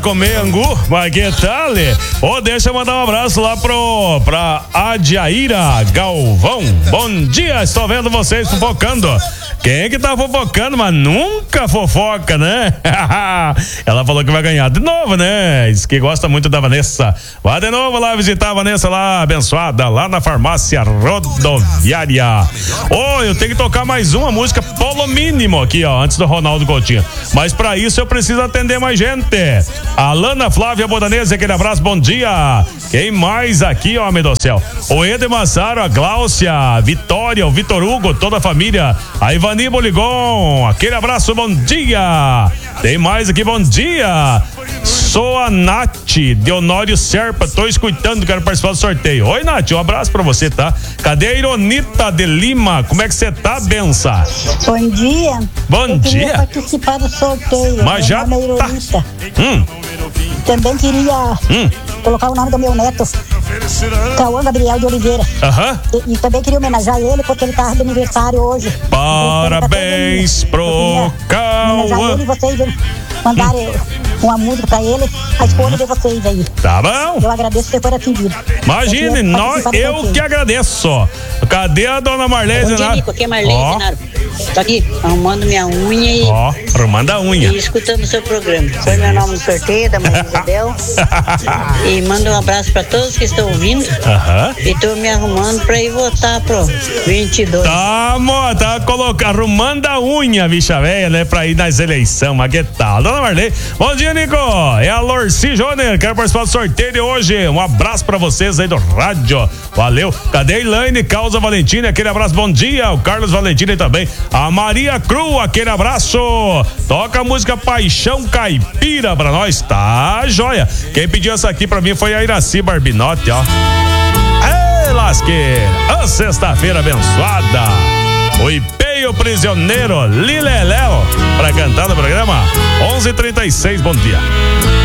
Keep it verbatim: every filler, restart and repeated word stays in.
comer angu, mas que tal? Ô, oh, deixa eu mandar um abraço lá pro, pra Adiaíra Galvão. Bom dia, estou vendo vocês fofocando. Quem que tá fofocando, mas nunca fofoca, né? Ela falou que vai ganhar de novo, né? Diz que gosta muito da Vanessa. Vai de novo lá visitar a Vanessa lá, abençoada, lá na farmácia rodoviária. Ô, oh, eu tenho que tocar mais uma música, polo mínimo aqui, ó, antes do Ronaldo Coutinho. Mas pra isso eu preciso atender mais gente. Alana Flávia Bodanese, aquele abraço, bom dia. Quem mais aqui, homem do céu? O Eder Massaro, a Gláucia, Vitória, o Vitor Hugo, toda a família. A Ivani Boligon, aquele abraço, bom dia. Tem mais aqui, bom dia. Sou a Nath, de Honório Serpa, tô escutando, quero participar do sorteio. Oi, Nath, um abraço pra você, tá? Cadê a Ironita de Lima? Como é que você tá, benção? Bom dia. Bom eu dia. Queria participar do sorteio. Mas já tá. Hum. Também queria hum. colocar o nome do meu neto, Cauã Gabriel de Oliveira. Aham. E, e também queria homenagear ele porque ele tá de aniversário hoje. Parabéns tá pro Cauã. Homenagear ele e vocês mandarem hum. uma música pra ele, a escolha hum. de vocês aí. Tá bom. Eu agradeço por ter atendido. Imagine, nós, eu que agradeço. Cadê a dona Marlene? Bom dia, Nico, aqui é Marlene, oh. Tô aqui arrumando minha unha e... Ó, oh, arrumando a unha. E escutando o seu programa. Foi meu nome no sorteio, da Maria Isabel. E mando um abraço pra todos que estão ouvindo. Uh-huh. E tô me arrumando pra ir votar pro vinte e dois. Tá, amor, tá colocando, arrumando a unha, bicha velha, né? Pra ir nas eleições, mas que tal? Dona Marlene, bom dia, Nico. É a Lorci Júnior, quero participar do sorteio de hoje. Um abraço pra vocês aí do rádio. Valeu. Cadê a Elaine Causa Valentina? Aquele abraço, bom dia. O Carlos Valentina também. A Maria Cru, aquele abraço. Toca a música Paixão Caipira pra nós, tá joia. Quem pediu essa aqui pra mim foi a Iraci Barbinotti, ó. Ei, lasqueira, a sexta-feira abençoada. O Ipeio Prisioneiro, Lileléu, pra cantar no programa onze e trinta e seis, bom dia.